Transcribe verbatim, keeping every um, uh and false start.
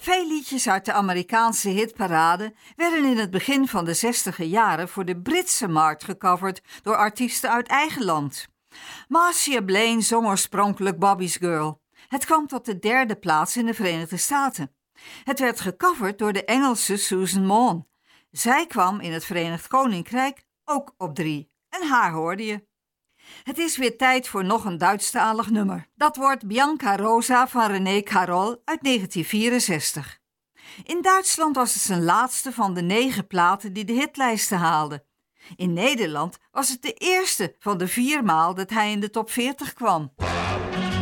Veel liedjes uit de Amerikaanse hitparade werden in het begin van de zestiger jaren voor de Britse markt gecoverd door artiesten uit eigen land. Marcia Blaine zong oorspronkelijk Bobby's Girl. Het kwam tot de derde plaats in de Verenigde Staten. Het werd gecoverd door de Engelse Susan Maughan. Zij kwam in het Verenigd Koninkrijk ook op drie. En haar hoorde je. Het is weer tijd voor nog een Duitsstalig nummer. Dat wordt Bianca Rosa van René Carol uit negentien vierenzestig. In Duitsland was het zijn laatste van de negen platen die de hitlijsten haalden. In Nederland was het de eerste van de vier maal dat hij in de top veertig kwam.